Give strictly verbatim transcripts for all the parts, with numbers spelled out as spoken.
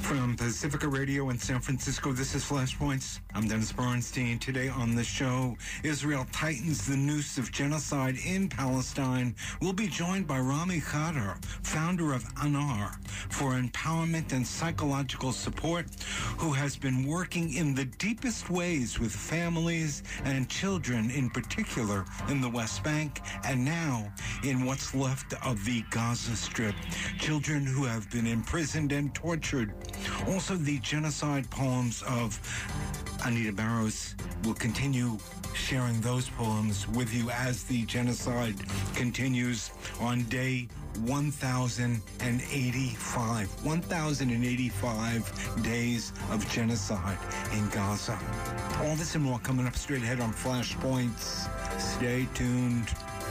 From Pacifica Radio in San Francisco, this is Flashpoints. I'm Dennis Bernstein. Today on the show, Israel tightens the noose of genocide in Palestine. We'll be joined by Rami Khader, founder of Anar, for empowerment and psychological support, who has been working in the deepest ways with families and children, in particular in the West Bank, and now in what's left of the Gaza Strip. Children who have been imprisoned and tortured. Also, the genocide poems of Anita Barrows. Will continue sharing those poems with you as the genocide continues on day one thousand eighty-five. one thousand eighty-five days of genocide in Gaza. All this and more coming up straight ahead on Flashpoints. Stay tuned.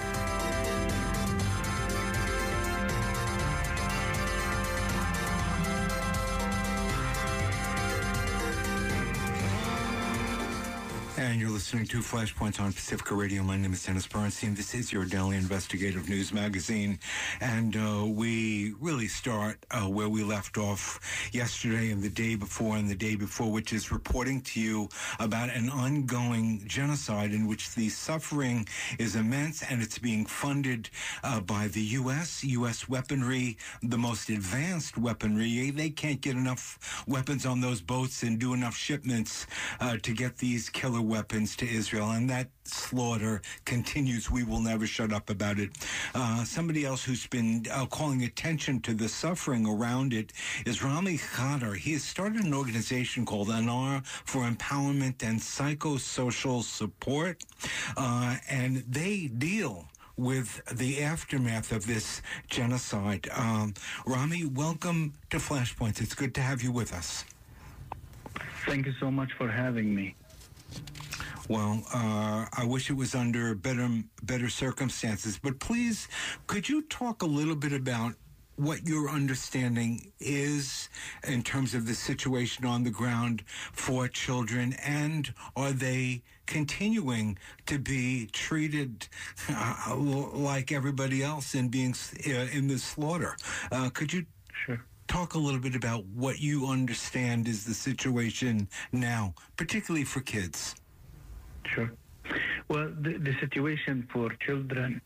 And you're listening to Flashpoints on Pacifica Radio. My name is Dennis Bernstein. This is your daily investigative news magazine. And uh, we really start uh, where we left off yesterday and the day before and the day before, which is reporting to you about an ongoing genocide in which the suffering is immense, and it's being funded uh, by the U S, U S weaponry, the most advanced weaponry. They can't get enough weapons on those boats and do enough shipments uh, to get these killer weapons to Israel, and that slaughter continues. We will never shut up about it. Uh, somebody else who's been uh, calling attention to the suffering around it is Rami Khader. He has started an organization called Anar for empowerment and psychosocial support, uh, and they deal with the aftermath of this genocide. Um, Rami, welcome to Flashpoints. It's good to have you with us. Thank you so much for having me. Well, uh, I wish it was under better better circumstances, but please, could you talk a little bit about what your understanding is in terms of the situation on the ground for children, and are they continuing to be treated uh, like everybody else in being uh, in this slaughter? Uh, could you Sure. talk a little bit about what you understand is the situation now, particularly for kids? Sure. Well, the, the situation for children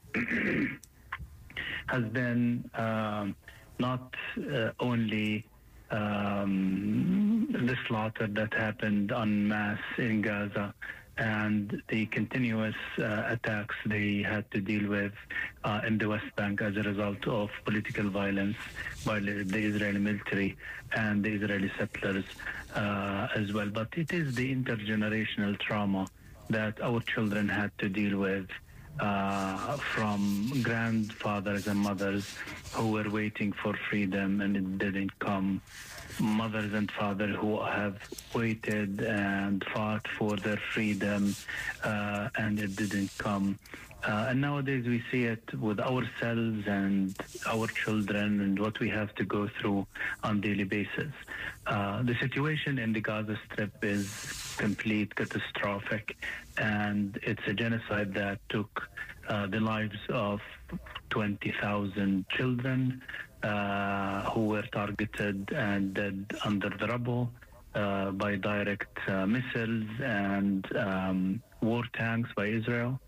has been um, not uh, only um, the slaughter that happened en masse in Gaza and the continuous uh, attacks they had to deal with uh, in the West Bank as a result of political violence by the Israeli military and the Israeli settlers uh, as well. But it is the intergenerational trauma that our children had to deal with uh, from grandfathers and mothers who were waiting for freedom and it didn't come. Mothers and fathers who have waited and fought for their freedom uh, and it didn't come. Uh, and nowadays we see it with ourselves and our children and what we have to go through on a daily basis. Uh, the situation in the Gaza Strip is complete catastrophic, and it's a genocide that took uh, the lives of twenty thousand children uh, who were targeted and dead under the rubble uh, by direct uh, missiles and um, war tanks by Israel.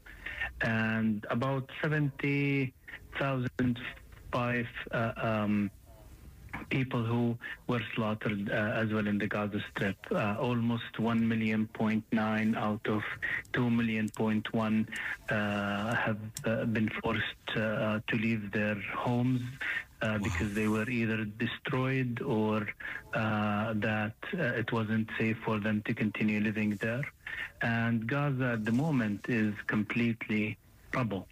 And about seventy thousand five uh, um, people who were slaughtered uh, as well in the Gaza Strip. Uh, almost one million point nine out of two million point one uh, have uh, been forced uh, to leave their homes uh, because they were either destroyed or uh, that uh, it wasn't safe for them to continue living there. And Gaza at the moment is completely rubble.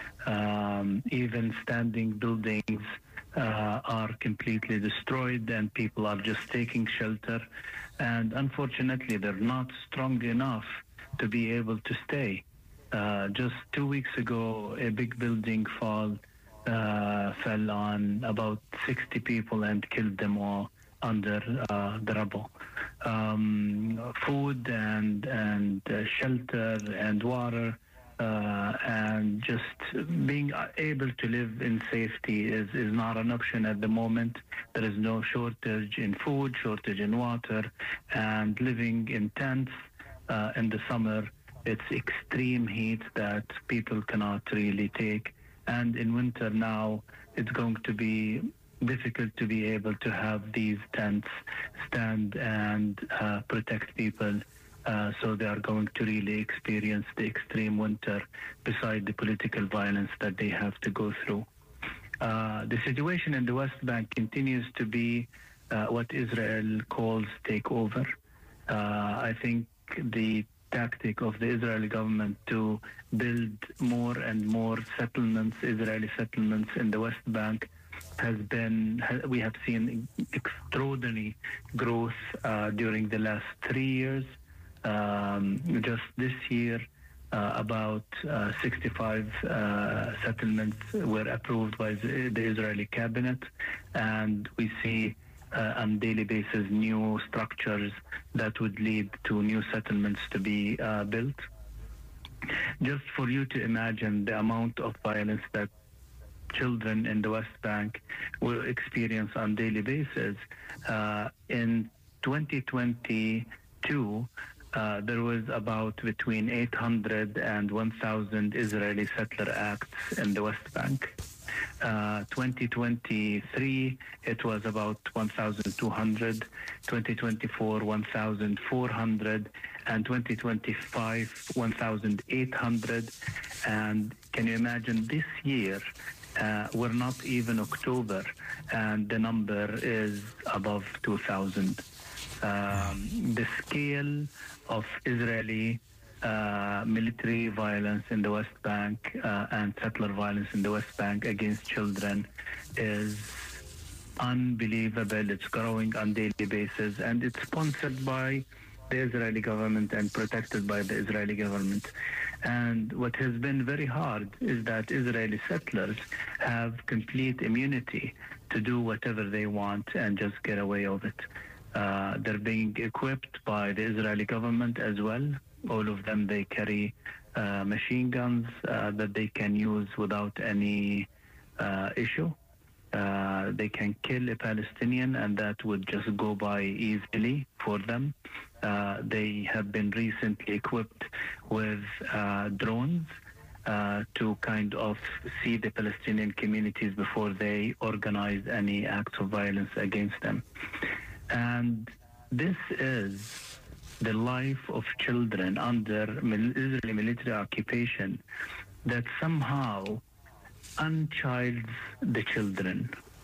Um, even standing buildings uh, are completely destroyed and people are just taking shelter. And unfortunately, they're not strong enough to be able to stay. Uh, just two weeks ago, a big building fall, uh, fell on about sixty people and killed them all under uh, the rubble. Um, food and, and uh, shelter and water Uh, and just being able to live in safety is, is not an option at the moment. There is no shortage in food, shortage in water, and living in tents uh, in the summer, it's extreme heat that people cannot really take. And in winter now, it's going to be difficult to be able to have these tents stand and uh, protect people. Uh, so they are going to really experience the extreme winter beside the political violence that they have to go through. Uh, the situation in the West Bank continues to be uh, what Israel calls takeover. Uh, I think the tactic of the Israeli government to build more and more settlements, Israeli settlements in the West Bank, has been, we have seen extraordinary growth uh, during the last three years. Um, just this year, uh, about uh, sixty-five uh, settlements were approved by the, the Israeli cabinet, and we see uh, on a daily basis new structures that would lead to new settlements to be uh, built. Just for you to imagine the amount of violence that children in the West Bank will experience on a daily basis, uh, in twenty twenty-two, Uh, there was about between eight hundred and one thousand Israeli settler acts in the West Bank. Uh, twenty twenty-three, it was about one thousand two hundred, twenty twenty-four, one thousand four hundred, and twenty twenty-five, one thousand eight hundred. And can you imagine this year, uh, we're not even October, and the number is above two thousand. Um, the scale of Israeli uh, military violence in the West Bank uh, and settler violence in the West Bank against children is unbelievable. It's growing on a daily basis, and it's sponsored by the Israeli government and protected by the Israeli government. And what has been very hard is that Israeli settlers have complete immunity to do whatever they want and just get away with it. Uh, they're being equipped by the Israeli government as well. All of them, they carry uh, machine guns uh, that they can use without any uh, issue. Uh, they can kill a Palestinian, and that would just go by easily for them. Uh, they have been recently equipped with uh, drones uh, to kind of see the Palestinian communities before they organize any acts of violence against them. And this is the life of children under Israeli military occupation that somehow unchilds the children.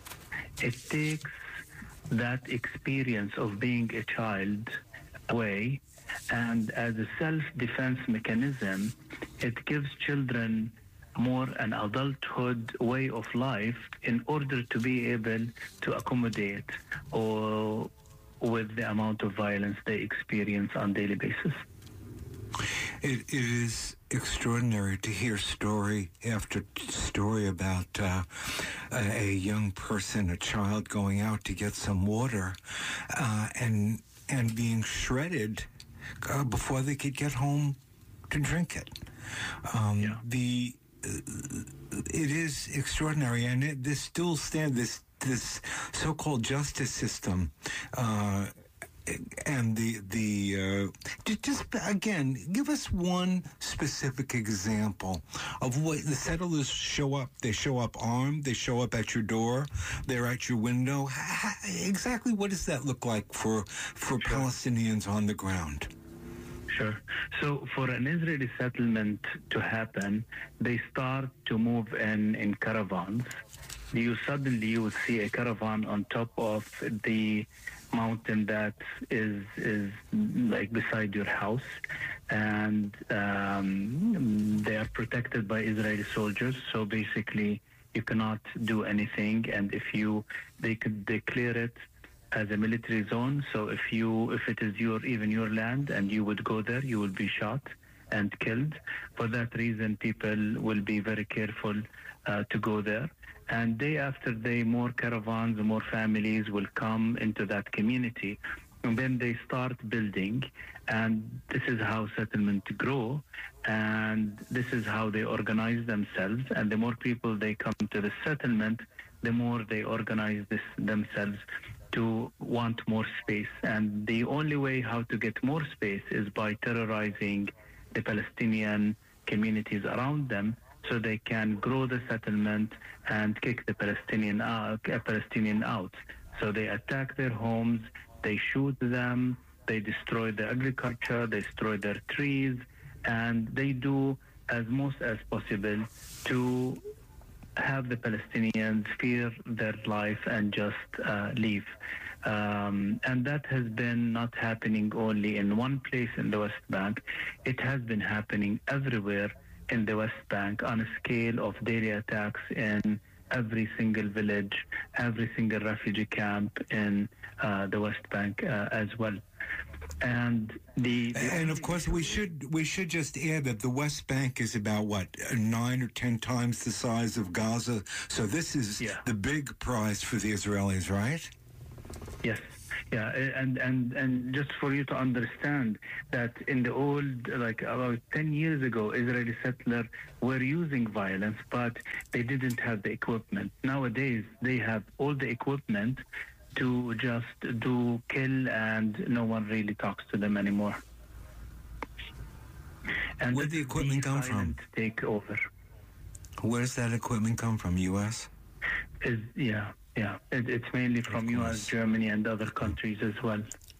It takes that experience of being a child away, and as a self-defense mechanism, it gives children more an adulthood way of life in order to be able to accommodate or with the amount of violence they experience on a daily basis. It, it is extraordinary to hear story after story about uh, a, a young person, a child going out to get some water uh, and and being shredded uh, before they could get home to drink it. Um, yeah. The It is extraordinary, and it, this still stands, this this so-called justice system, uh, and the the uh, just again, give us one specific example of what the settlers show up. They show up armed. They show up at your door. They're at your window. How, exactly what does that look like for for Sure. Palestinians on the ground? Sure. So for an Israeli settlement to happen, they start to move in in caravans. You suddenly you would see a caravan on top of the mountain that is is like beside your house, and um, they are protected by Israeli soldiers. So basically, you cannot do anything, and if you they could declare it as a military zone. So if you if it is your even your land and you would go there, you will be shot and killed. For that reason, people will be very careful uh, to go there. And day after day, more caravans, more families will come into that community. And then they start building, and this is how settlements grow, and this is how they organize themselves. And the more people they come to the settlement, the more they organize this themselves to want more space. And the only way how to get more space is by terrorizing the Palestinian communities around them, so they can grow the settlement and kick the Palestinian out, uh, Palestinian out. So they attack their homes, they shoot them, they destroy their agriculture, they destroy their trees, and they do as most as possible to have the Palestinians fear their life and just uh, leave. Um, and that has been not happening only in one place in the West Bank. It has been happening everywhere in the West Bank on a scale of daily attacks in every single village, every single refugee camp in uh, the West Bank uh, as well. And the, the and of course we should we should just add that the West Bank is about what nine or ten times the size of Gaza. So this is yeah. the big prize for the Israelis, right? Yes. Yeah, and, and, and just for you to understand that in the old, like about ten years ago, Israeli settlers were using violence, but they didn't have the equipment. Nowadays, they have all the equipment to just do kill, and no one really talks to them anymore. And where did the equipment come from? Take over. Where does that equipment come from? U S? Is yeah. Yeah, it, it's mainly from U S, Germany, and other countries as well.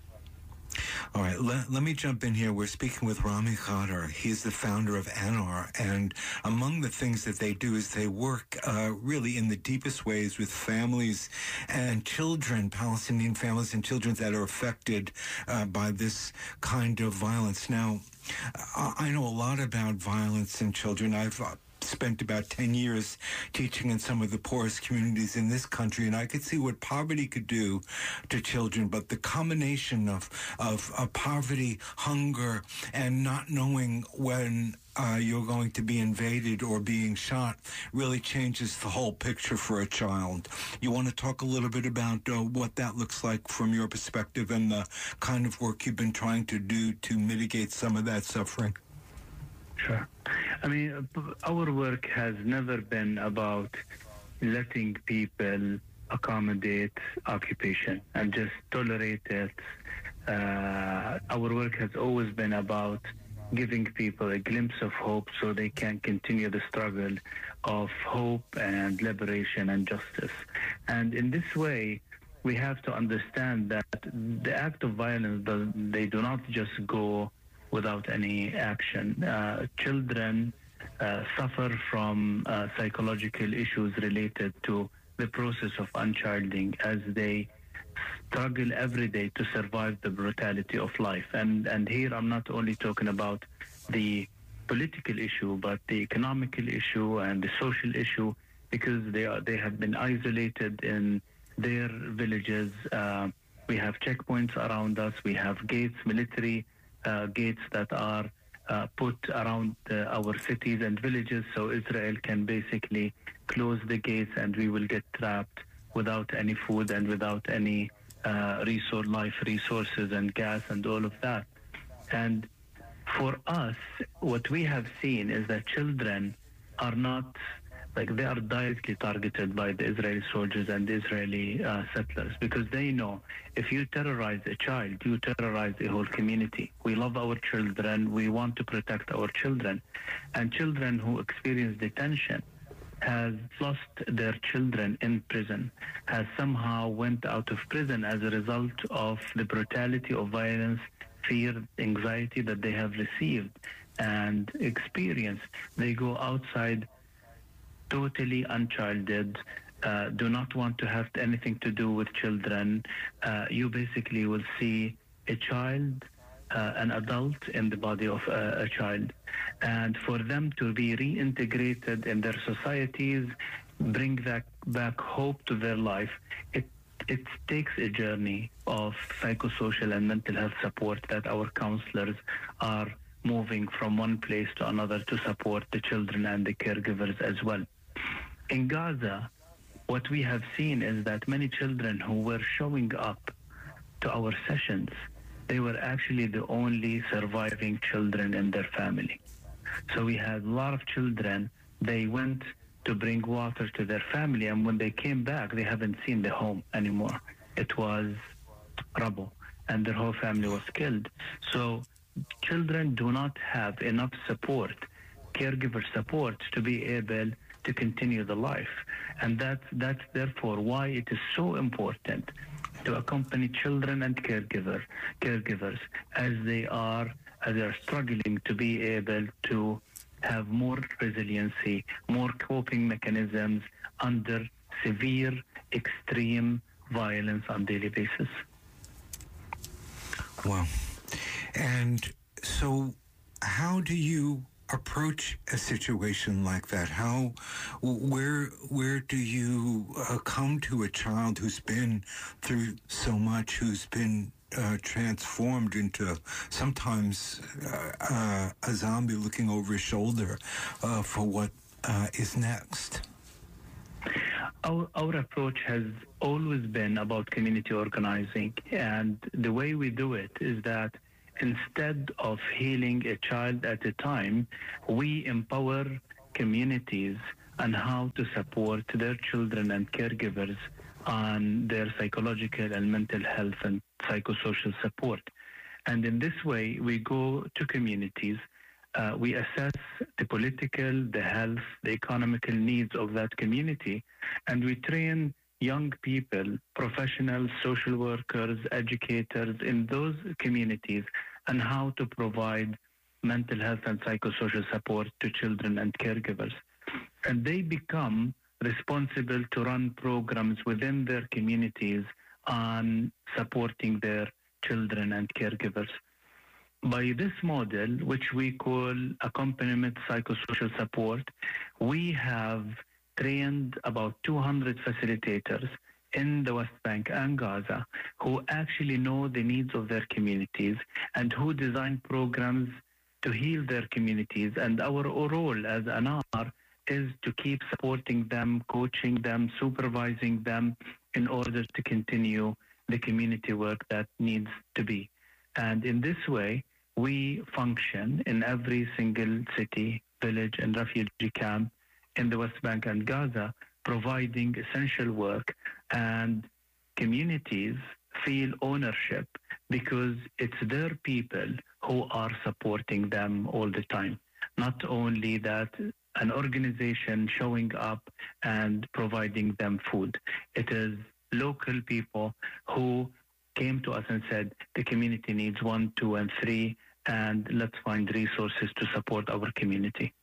All right, let, let me jump in here. We're speaking with Rami Khader. He's the founder of Anar, and among the things that they do is they work uh, really in the deepest ways with families and children, Palestinian families and children that are affected uh, by this kind of violence. Now, I know a lot about violence in children. I've uh, spent about ten years teaching in some of the poorest communities in this country, and I could see what poverty could do to children. But the combination of, of, of poverty, hunger, and not knowing when uh, you're going to be invaded or being shot really changes the whole picture for a child. You want to talk a little bit about uh, what that looks like from your perspective and the kind of work you've been trying to do to mitigate some of that suffering? Sure. I mean, our work has never been about letting people accommodate occupation and just tolerate it. Uh, our work has always been about giving people a glimpse of hope so they can continue the struggle of hope and liberation and justice. And in this way, we have to understand that the act of violence, they do not just go without any action. Uh, children uh, suffer from uh, psychological issues related to the process of unchilding as they struggle every day to survive the brutality of life. And, and here I'm not only talking about the political issue, but the economical issue and the social issue, because they are they have been isolated in their villages. Uh, we have checkpoints around us. We have gates, military Uh, gates that are uh, put around uh, our cities and villages, so Israel can basically close the gates and we will get trapped without any food and without any uh, resource, life resources and gas and all of that. And for us, what we have seen is that children are not, like they are directly targeted by the Israeli soldiers and the Israeli uh, settlers, because they know if you terrorize a child, you terrorize a whole community. We love our children. We want to protect our children. And children who experience detention has lost their children in prison, has somehow went out of prison as a result of the brutality of violence, fear, anxiety that they have received and experienced. They go outside totally unchilded, uh, do not want to have anything to do with children. Uh, you basically will see a child, uh, an adult in the body of uh, a child. And for them to be reintegrated in their societies, bring that back hope to their life, it it takes a journey of psychosocial and mental health support that our counselors are moving from one place to another to support the children and the caregivers as well. In Gaza, what we have seen is that many children who were showing up to our sessions, they were actually the only surviving children in their family. So we had a lot of children. They went to bring water to their family, and when they came back, they haven't seen the home anymore. It was rubble, and their whole family was killed. So children do not have enough support, caregiver support, to be able to continue the life. And that's, that's therefore why it is so important to accompany children and caregiver, caregivers as they are, as they are struggling to be able to have more resiliency, more coping mechanisms under severe, extreme violence on a daily basis. Wow. And so how do you approach a situation like that? How, where, where do you uh, come to a child who's been through so much, who's been uh, transformed into sometimes uh, uh, a zombie looking over his shoulder uh, for what uh, is next? Our, our approach has always been about community organizing, and the way we do it is that instead of healing a child at a time, we empower communities on how to support their children and caregivers on their psychological and mental health and psychosocial support. And in this way, we go to communities, uh, we assess the political, the health, the economical needs of that community, and we train young people, professionals, social workers, educators in those communities on how to provide mental health and psychosocial support to children and caregivers. And they become responsible to run programs within their communities on supporting their children and caregivers. By this model, which we call accompaniment psychosocial support, we have trained about two hundred facilitators in the West Bank and Gaza who actually know the needs of their communities and who design programs to heal their communities. And our role as Anar is to keep supporting them, coaching them, supervising them in order to continue the community work that needs to be. And in this way, we function in every single city, village, and refugee camp in the West Bank and Gaza, providing essential work, and communities feel ownership because it's their people who are supporting them all the time. Not only that, an organization showing up and providing them food. It is local people who came to us and said, the community needs one, two, and three, and let's find resources to support our community.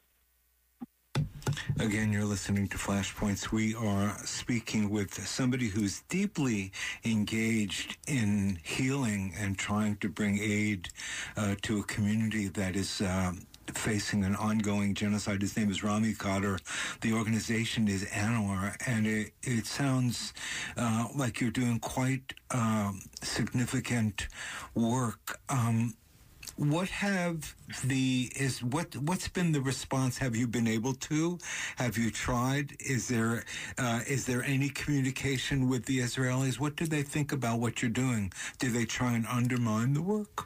Again, you're listening to Flashpoints. We are speaking with somebody who's deeply engaged in healing and trying to bring aid uh, to a community that is uh, facing an ongoing genocide. His name is Rami Khader. The organization is Anwar, and it, it sounds uh, like you're doing quite um, significant work. Um, What have the is what what's been the response? Have you been able to? Have you tried? Is there uh, is there any communication with the Israelis? What do they think about what you're doing? Do they try and undermine the work?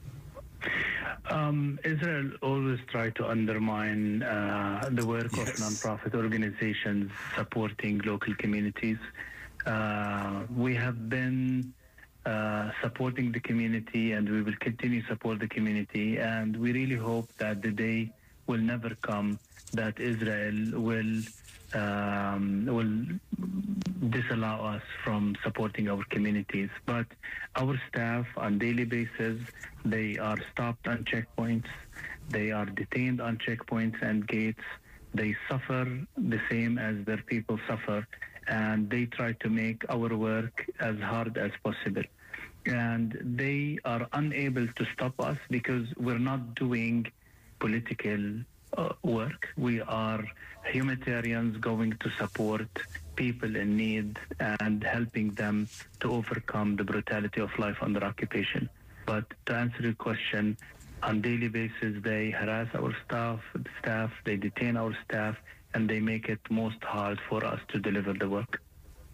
Um, Israel always try to undermine uh, the work yes. of nonprofit organizations supporting local communities. Uh, we have been Uh, supporting the community, and we will continue to support the community, and we really hope that the day will never come that Israel will um, will disallow us from supporting our communities. But our staff on daily basis, they are stopped on checkpoints, they are detained on checkpoints and gates, they suffer the same as their people suffer, and they try to make our work as hard as possible. And they are unable to stop us because we're not doing political uh, work. We are humanitarians going to support people in need and helping them to overcome the brutality of life under occupation. But to answer your question, on daily basis, they harass our staff, staff, they detain our staff, and they make it most hard for us to deliver the work.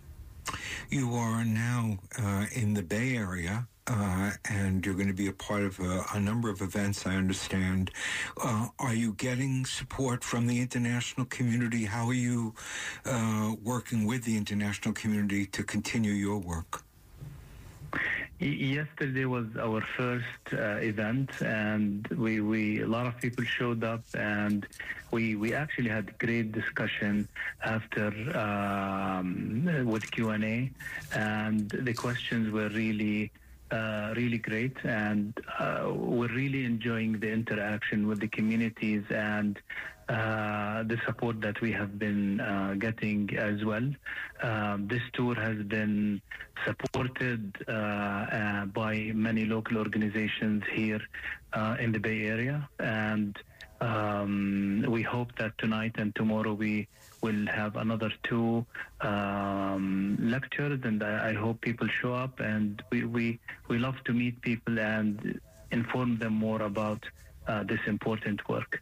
You are now uh, in the Bay Area. Uh, and you're going to be a part of a, a number of events, I understand. Uh, are you getting support from the international community? How are you uh, working with the international community to continue your work? Yesterday was our first uh, event, and we, we a lot of people showed up, and we we actually had great discussion after um, with Q and A, and the questions were really. Uh, really great, and uh, we're really enjoying the interaction with the communities and uh, the support that we have been uh, getting as well. Um, this tour has been supported uh, uh, by many local organizations here uh, in the Bay Area, and um, we hope that tonight and tomorrow we will have another two um, lectures, and I, I hope people show up, and we, we, we love to meet people and inform them more about uh, this important work.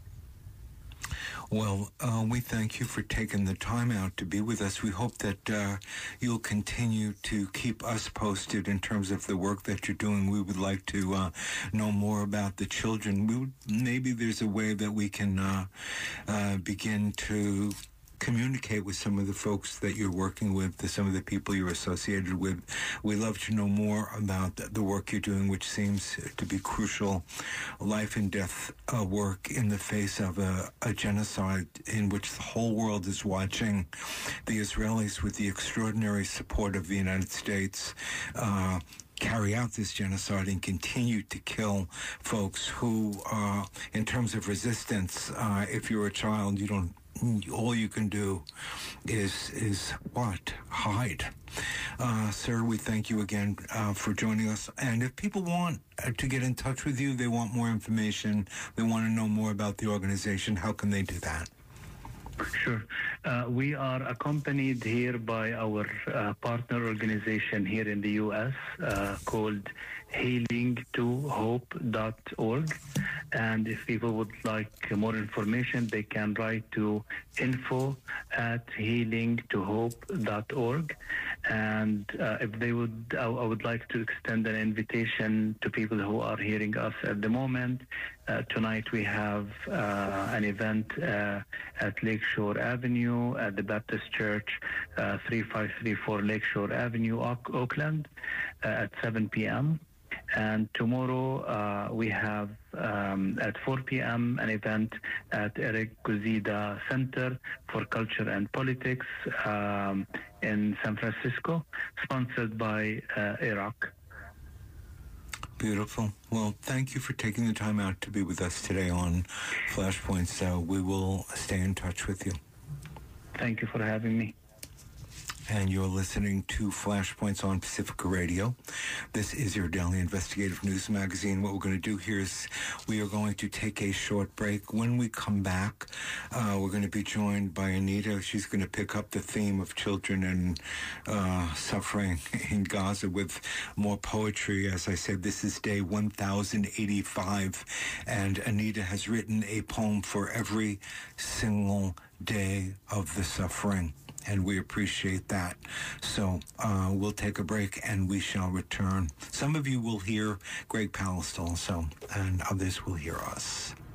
Well, uh, we thank you for taking the time out to be with us. We hope that uh, you'll continue to keep us posted in terms of the work that you're doing. We would like to uh, know more about the children. We would, maybe there's a way that we can uh, uh, begin to communicate with some of the folks that you're working with, to some of the people you're associated with. We love to know more about the work you're doing, which seems to be crucial life and death uh, work in the face of a, a genocide in which the whole world is watching. The Israelis, with the extraordinary support of the United States, uh, carry out this genocide and continue to kill folks who, uh, in terms of resistance, uh, if you're a child, you don't all you can do is is what? Hide. Uh, sir, we thank you again uh, for joining us. And if people want uh, to get in touch with you, they want more information, they want to know more about the organization, how can they do that? Sure. Uh, we are accompanied here by our uh, partner organization here in the U S uh, called healing to hope dot org. And if people would like more information, they can write to info at healing to hope dot org. And uh, if they would, I, I would like to extend an invitation to people who are hearing us at the moment. Uh, tonight we have uh, an event uh, at Lakeshore Avenue at the Baptist Church, uh, thirty-five thirty-four Lakeshore Avenue, Oak- Oakland, uh, at seven p.m. And tomorrow uh, we have um, at four p.m. an event at Eric Guzida Center for Culture and Politics um, in San Francisco, sponsored by uh, Iraq. Beautiful. Well, thank you for taking the time out to be with us today on Flashpoint. So we will stay in touch with you. Thank you for having me. And you're listening to Flashpoints on Pacifica Radio. This is your daily investigative news magazine. What we're going to do here is we are going to take a short break. When we come back, uh, we're going to be joined by Anita. She's going to pick up the theme of children and uh, suffering in Gaza with more poetry. As I said, this is day one thousand eighty-five, and Anita has written a poem for every single day of the suffering. And we appreciate that. So uh, we'll take a break and we shall return. Some of you will hear Greg Palast also, and others will hear us.